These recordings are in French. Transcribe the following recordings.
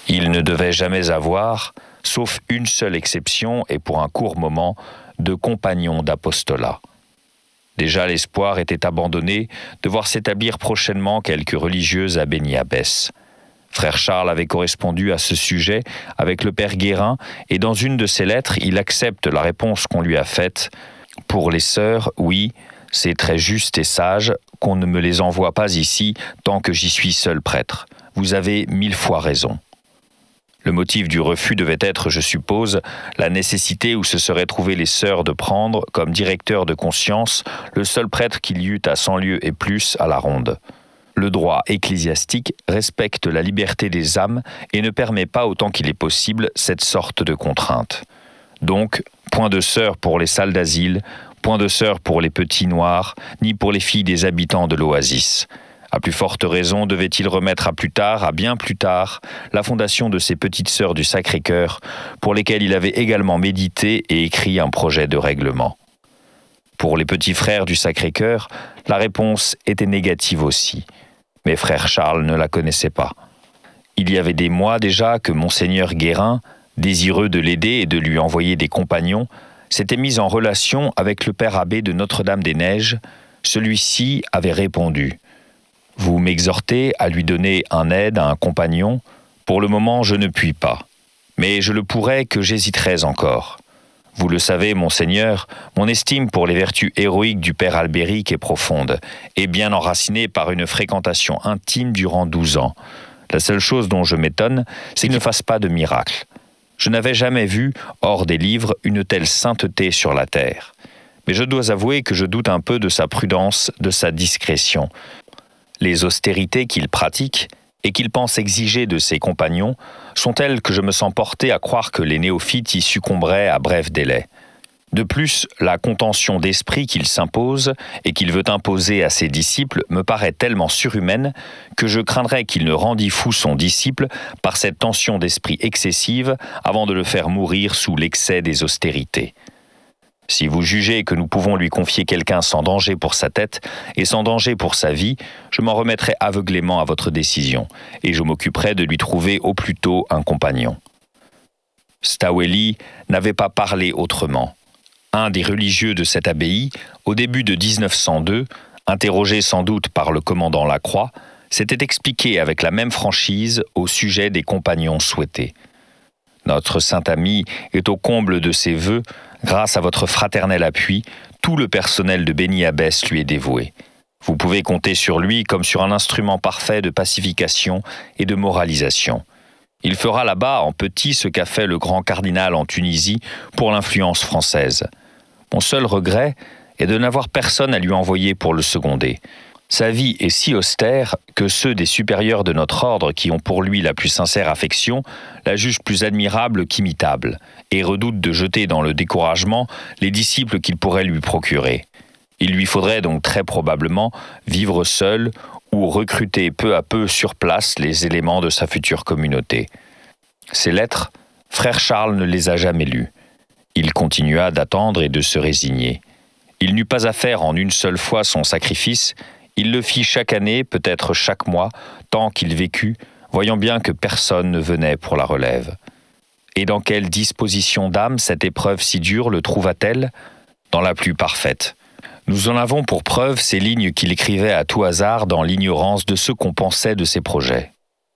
Il ne devait jamais avoir, sauf une seule exception et pour un court moment, de compagnon d'apostolat. Déjà l'espoir était abandonné de voir s'établir prochainement quelques religieuses à Béni-Abbès. Frère Charles avait correspondu à ce sujet avec le père Guérin et dans une de ses lettres, il accepte la réponse qu'on lui a faite. Pour les sœurs, oui, c'est très juste et sage qu'on ne me les envoie pas ici tant que j'y suis seul prêtre. Vous avez 1000 fois raison. Le motif du refus devait être, je suppose, la nécessité où se seraient trouvées les sœurs de prendre, comme directeur de conscience, le seul prêtre qu'il y eût à 100 lieues et plus à la ronde. Le droit ecclésiastique respecte la liberté des âmes et ne permet pas autant qu'il est possible cette sorte de contrainte. Donc, point de sœurs pour les salles d'asile, point de sœurs pour les petits noirs, ni pour les filles des habitants de l'oasis. À plus forte raison devait-il remettre à plus tard, à bien plus tard, la fondation de ces petites sœurs du Sacré-Cœur, pour lesquelles il avait également médité et écrit un projet de règlement. Pour les petits frères du Sacré-Cœur, la réponse était négative aussi, mais frère Charles ne la connaissait pas. Il y avait des mois déjà que monseigneur Guérin, désireux de l'aider et de lui envoyer des compagnons, s'était mis en relation avec le père abbé de Notre-Dame-des-Neiges. Celui-ci avait répondu « Vous m'exhortez à lui donner un aide à un compagnon. Pour le moment, je ne puis pas. Mais je le pourrais que j'hésiterais encore. Vous le savez, monseigneur, mon estime pour les vertus héroïques du père Albéric est profonde, et bien enracinée par une fréquentation intime durant 12 ans. La seule chose dont je m'étonne, c'est qu'il ne fasse pas de miracle. Je n'avais jamais vu, hors des livres, une telle sainteté sur la terre. Mais je dois avouer que je doute un peu de sa prudence, de sa discrétion. Les austérités qu'il pratique et qu'il pense exiger de ses compagnons sont telles que je me sens porté à croire que les néophytes y succomberaient à bref délai. De plus, la contention d'esprit qu'il s'impose et qu'il veut imposer à ses disciples me paraît tellement surhumaine que je craindrais qu'il ne rendît fou son disciple par cette tension d'esprit excessive avant de le faire mourir sous l'excès des austérités. Si vous jugez que nous pouvons lui confier quelqu'un sans danger pour sa tête et sans danger pour sa vie, je m'en remettrai aveuglément à votre décision, et je m'occuperai de lui trouver au plus tôt un compagnon. Stawelli n'avait pas parlé autrement. Un des religieux de cette abbaye, au début de 1902, interrogé sans doute par le commandant Lacroix, s'était expliqué avec la même franchise au sujet des compagnons souhaités. Notre saint ami est au comble de ses vœux. Grâce à votre fraternel appui, tout le personnel de Béni-Abbès lui est dévoué. Vous pouvez compter sur lui comme sur un instrument parfait de pacification et de moralisation. Il fera là-bas en petit ce qu'a fait le grand cardinal en Tunisie pour l'influence française. Mon seul regret est de n'avoir personne à lui envoyer pour le seconder. Sa vie est si austère que ceux des supérieurs de notre ordre qui ont pour lui la plus sincère affection la jugent plus admirable qu'imitable et redoutent de jeter dans le découragement les disciples qu'il pourrait lui procurer. Il lui faudrait donc très probablement vivre seul ou recruter peu à peu sur place les éléments de sa future communauté. Ces lettres, frère Charles ne les a jamais lues. Il continua d'attendre et de se résigner. Il n'eut pas à faire en une seule fois son sacrifice. Il le fit chaque année, peut-être chaque mois, tant qu'il vécut, voyant bien que personne ne venait pour la relève. Et dans quelle disposition d'âme cette épreuve si dure le trouva-t-elle ? Dans la plus parfaite. Nous en avons pour preuve ces lignes qu'il écrivait à tout hasard dans l'ignorance de ce qu'on pensait de ses projets.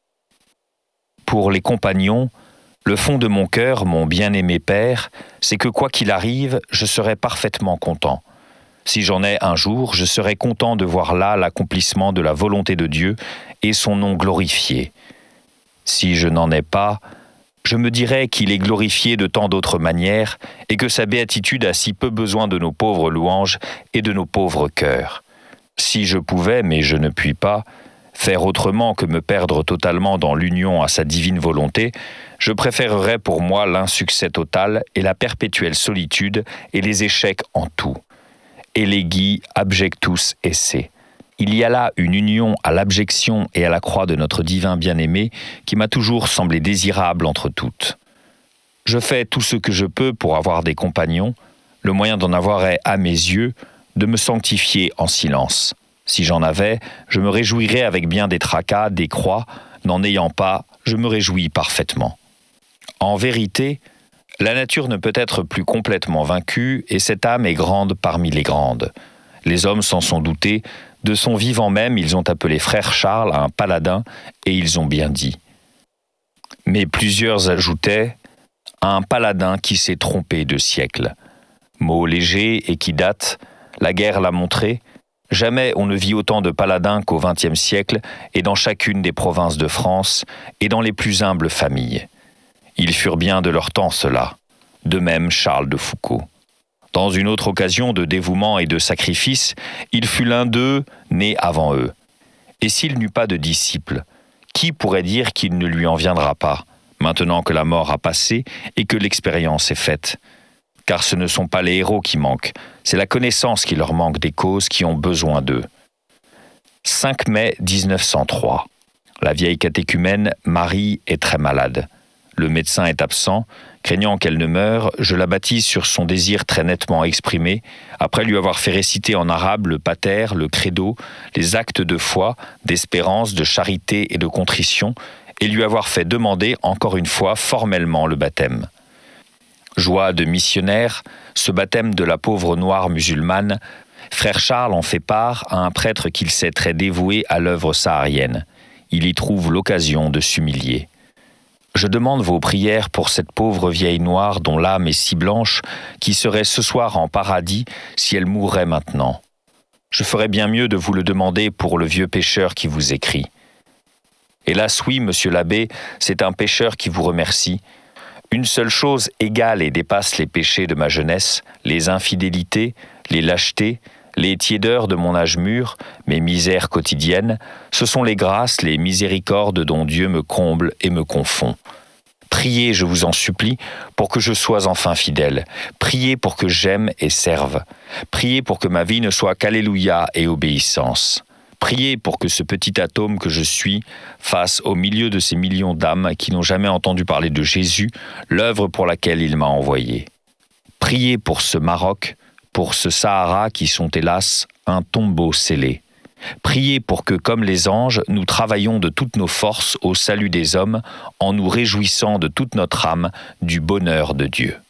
Pour les compagnons, le fond de mon cœur, mon bien-aimé père, c'est que quoi qu'il arrive, je serai parfaitement content. Si j'en ai un jour, je serai content de voir là l'accomplissement de la volonté de Dieu et son nom glorifié. Si je n'en ai pas, je me dirai qu'il est glorifié de tant d'autres manières et que sa béatitude a si peu besoin de nos pauvres louanges et de nos pauvres cœurs. Si je pouvais, mais je ne puis pas, faire autrement que me perdre totalement dans l'union à sa divine volonté, je préférerais pour moi l'insuccès total et la perpétuelle solitude et les échecs en tout. Elegi abjectus esse. Il y a là une union à l'abjection et à la croix de notre divin bien-aimé qui m'a toujours semblé désirable entre toutes. Je fais tout ce que je peux pour avoir des compagnons. Le moyen d'en avoir est, à mes yeux, de me sanctifier en silence. Si j'en avais, je me réjouirais avec bien des tracas, des croix. N'en ayant pas, je me réjouis parfaitement. En vérité, la nature ne peut être plus complètement vaincue et cette âme est grande parmi les grandes. Les hommes s'en sont doutés, de son vivant même ils ont appelé frère Charles un paladin et ils ont bien dit. Mais plusieurs ajoutaient un paladin qui s'est trompé de siècle. Mot léger et qui date, la guerre l'a montré, jamais on ne vit autant de paladins qu'au XXe siècle et dans chacune des provinces de France et dans les plus humbles familles. Ils furent bien de leur temps ceux-là, de même Charles de Foucauld. Dans une autre occasion de dévouement et de sacrifice, il fut l'un d'eux né avant eux. Et s'il n'eut pas de disciples, qui pourrait dire qu'il ne lui en viendra pas, maintenant que la mort a passé et que l'expérience est faite ? Car ce ne sont pas les héros qui manquent, c'est la connaissance qui leur manque des causes qui ont besoin d'eux. 5 mai 1903. La vieille catéchumène Marie est très malade. Le médecin est absent. Craignant qu'elle ne meure, je la baptise sur son désir très nettement exprimé, après lui avoir fait réciter en arabe le pater, le credo, les actes de foi, d'espérance, de charité et de contrition, et lui avoir fait demander encore une fois formellement le baptême. Joie de missionnaire, ce baptême de la pauvre noire musulmane, frère Charles en fait part à un prêtre qu'il sait très dévoué à l'œuvre saharienne. Il y trouve l'occasion de s'humilier. Je demande vos prières pour cette pauvre vieille noire dont l'âme est si blanche, qui serait ce soir en paradis si elle mourrait maintenant. Je ferais bien mieux de vous le demander pour le vieux pécheur qui vous écrit. Hélas oui, monsieur l'abbé, c'est un pécheur qui vous remercie. Une seule chose égale et dépasse les péchés de ma jeunesse, les infidélités, les lâchetés, les tiédeurs de mon âge mûr, mes misères quotidiennes, ce sont les grâces, les miséricordes dont Dieu me comble et me confond. Priez, je vous en supplie, pour que je sois enfin fidèle. Priez pour que j'aime et serve. Priez pour que ma vie ne soit qu'alléluia et obéissance. Priez pour que ce petit atome que je suis fasse, au milieu de ces millions d'âmes qui n'ont jamais entendu parler de Jésus, l'œuvre pour laquelle il m'a envoyé. Priez pour ce Maroc, pour ce Sahara qui sont hélas un tombeau scellé. Priez pour que, comme les anges, nous travaillions de toutes nos forces au salut des hommes, en nous réjouissant de toute notre âme du bonheur de Dieu.